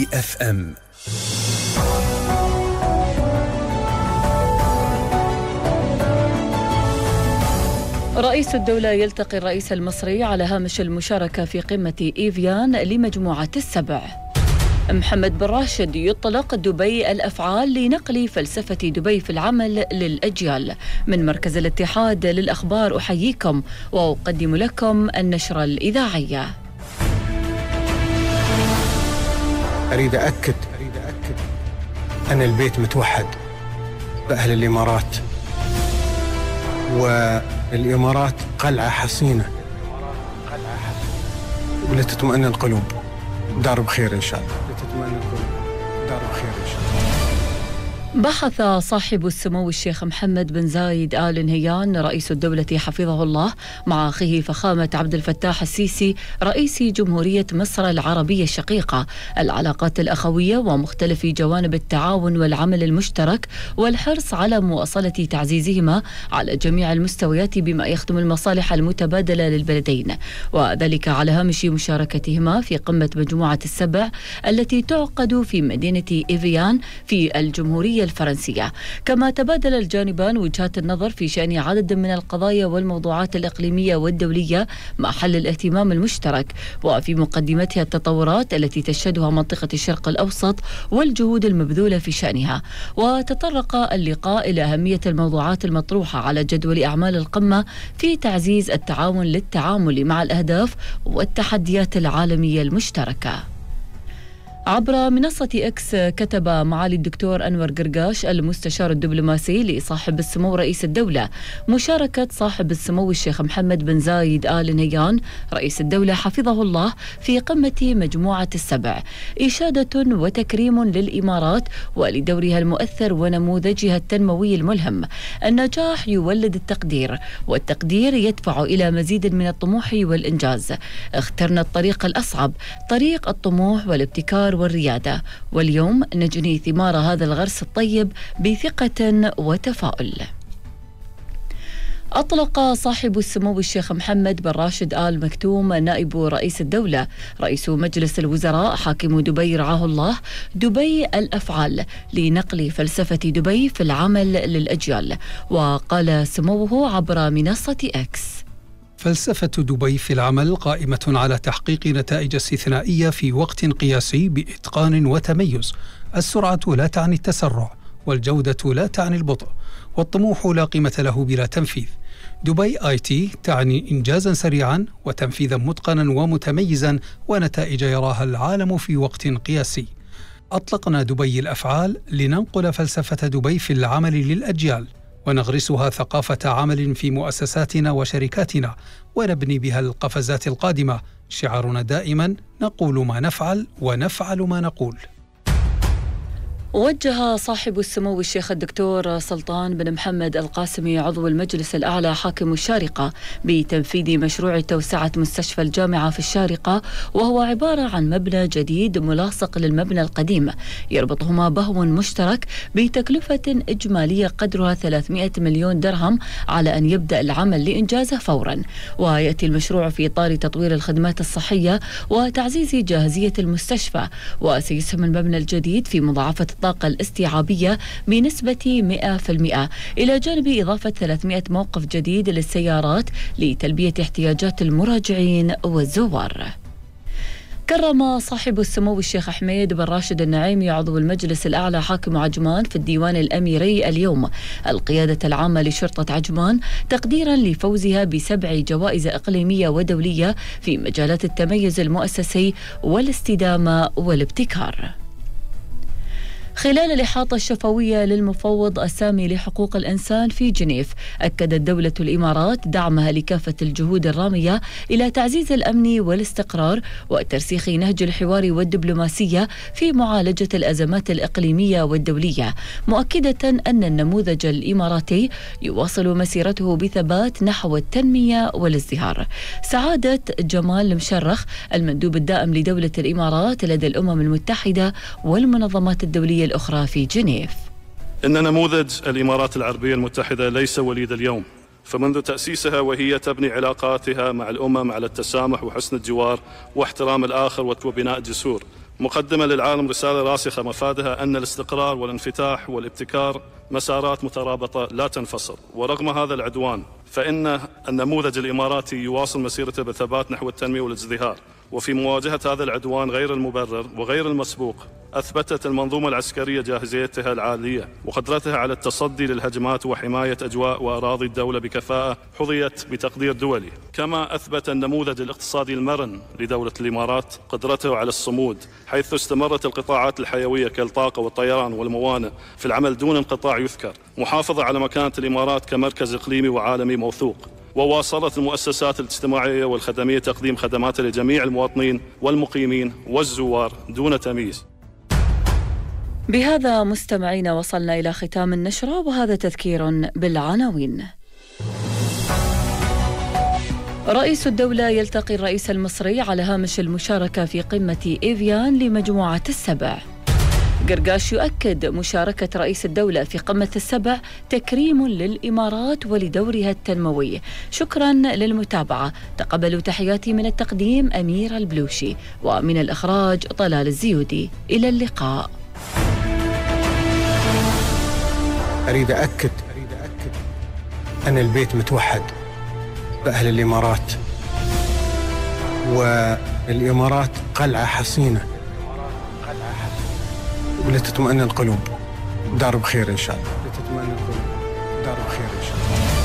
FM. رئيس الدولة يلتقي الرئيس المصري على هامش المشاركة في قمة إيفيان لمجموعة السبع. محمد بن راشد يطلق دبي الأفعال لنقل فلسفة دبي في العمل للأجيال. من مركز الاتحاد للأخبار أحييكم وأقدم لكم النشرة الإذاعية. أريد أكد أن البيت متوحد بأهل الإمارات، والإمارات قلعة حصينة ولتطمئن القلوب. دار بخير إن شاء الله. لتطمئن القلوب. دار بخير إن شاء الله. بحث صاحب السمو الشيخ محمد بن زايد آل نهيان رئيس الدولة حفظه الله مع أخيه فخامة عبد الفتاح السيسي رئيس جمهورية مصر العربية الشقيقة العلاقات الأخوية ومختلف جوانب التعاون والعمل المشترك والحرص على مواصلة تعزيزهما على جميع المستويات بما يخدم المصالح المتبادلة للبلدين، وذلك على هامش مشاركتهما في قمة مجموعة السبع التي تعقد في مدينة إيفيان في الجمهورية الفرنسية. كما تبادل الجانبان وجهات النظر في شأن عدد من القضايا والموضوعات الإقليمية والدولية محل الاهتمام المشترك، وفي مقدمتها التطورات التي تشهدها منطقة الشرق الأوسط والجهود المبذولة في شأنها. وتطرق اللقاء إلى أهمية الموضوعات المطروحة على جدول أعمال القمة في تعزيز التعاون للتعامل مع الأهداف والتحديات العالمية المشتركة. عبر منصة إكس كتب معالي الدكتور أنور قرقاش المستشار الدبلوماسي لصاحب السمو رئيس الدولة مشاركة صاحب السمو الشيخ محمد بن زايد آل نهيان رئيس الدولة حفظه الله في قمة مجموعة السبع إشادة وتكريم للإمارات ولدورها المؤثر ونموذجها التنموي الملهم. النجاح يولد التقدير، والتقدير يدفع إلى مزيد من الطموح والإنجاز. اخترنا الطريق الأصعب، طريق الطموح والابتكار والريادة، واليوم نجني ثمار هذا الغرس الطيب بثقة وتفاؤل. أطلق صاحب السمو الشيخ محمد بن راشد آل مكتوم نائب رئيس الدولة رئيس مجلس الوزراء حاكم دبي رعاه الله دبي الأفعال لنقل فلسفة دبي في العمل للأجيال. وقال سموه عبر منصة إكس: فلسفة دبي في العمل قائمة على تحقيق نتائج استثنائية في وقت قياسي بإتقان وتميز. السرعة لا تعني التسرع، والجودة لا تعني البطء، والطموح لا قيمة له بلا تنفيذ. دبي IT تعني إنجازا سريعا وتنفيذا متقنا ومتميزا ونتائج يراها العالم في وقت قياسي. أطلقنا دبي الأفعال لننقل فلسفة دبي في العمل للأجيال، ونغرسها ثقافة عمل في مؤسساتنا وشركاتنا، ونبني بها القفزات القادمة. شعارنا دائما: نقول ما نفعل ونفعل ما نقول. وجه صاحب السمو الشيخ الدكتور سلطان بن محمد القاسمي عضو المجلس الأعلى حاكم الشارقة بتنفيذ مشروع توسعة مستشفى الجامعة في الشارقة، وهو عبارة عن مبنى جديد ملاصق للمبنى القديم يربطهما بهو مشترك بتكلفة إجمالية قدرها 300 مليون درهم على أن يبدأ العمل لإنجازه فورا. ويأتي المشروع في إطار تطوير الخدمات الصحية وتعزيز جاهزية المستشفى، وسيسهم المبنى الجديد في مضاعفة الطاقة الاستيعابية بنسبة 100%، إلى جانب إضافة 300 موقف جديد للسيارات لتلبية احتياجات المراجعين والزوار. كرم صاحب السمو الشيخ حميد بن راشد النعيمي عضو المجلس الأعلى حاكم عجمان في الديوان الأميري اليوم القيادة العامة لشرطة عجمان تقديرا لفوزها ب7 جوائز إقليمية ودولية في مجالات التميز المؤسسي والاستدامة والابتكار. خلال الإحاطة الشفوية للمفوض السامي لحقوق الإنسان في جنيف، أكدت دولة الإمارات دعمها لكافة الجهود الرامية إلى تعزيز الأمن والاستقرار وترسيخ نهج الحوار والدبلوماسية في معالجة الأزمات الإقليمية والدولية، مؤكدة أن النموذج الإماراتي يواصل مسيرته بثبات نحو التنمية والازدهار. سعادة جمال مشرخ المندوب الدائم لدولة الإمارات لدى الأمم المتحدة والمنظمات الدولية الأخرى في جنيف: إن نموذج الإمارات العربية المتحدة ليس وليد اليوم، فمنذ تأسيسها وهي تبني علاقاتها مع الأمم على التسامح وحسن الجوار واحترام الآخر وبناء جسور، مقدمة للعالم رسالة راسخة مفادها أن الاستقرار والانفتاح والابتكار مسارات مترابطة لا تنفصل. ورغم هذا العدوان فإن النموذج الإماراتي يواصل مسيرته بثبات نحو التنمية والازدهار. وفي مواجهة هذا العدوان غير المبرر وغير المسبوق أثبتت المنظومة العسكرية جاهزيتها العالية وقدرتها على التصدي للهجمات وحماية أجواء وأراضي الدولة بكفاءة حظيت بتقدير دولي. كما أثبت النموذج الاقتصادي المرن لدولة الإمارات قدرته على الصمود، حيث استمرت القطاعات الحيوية كالطاقة والطيران والموانئ في العمل دون انقطاع يذكر، محافظة على مكانة الإمارات كمركز إقليمي وعالمي موثوق. وواصلت المؤسسات الاجتماعية والخدمية تقديم خدمات لجميع المواطنين والمقيمين والزوار دون تمييز. بهذا مستمعينا وصلنا إلى ختام النشرة، وهذا تذكير بالعناوين. رئيس الدولة يلتقي الرئيس المصري على هامش المشاركة في قمة إيفيان لمجموعة السبع. قرقاش يؤكد مشاركة رئيس الدولة في قمة السبع تكريم للإمارات ولدورها التنموي. شكرا للمتابعة، تقبلوا تحياتي من التقديم أمير البلوشي، ومن الإخراج طلال الزيودي. إلى اللقاء. أريد أكد أن البيت متوحد بأهل الإمارات، والإمارات قلعة حصينة ولتطمئن القلوب. دار بخير إن شاء الله. لتطمئن القلوب. دار بخير إن شاء الله.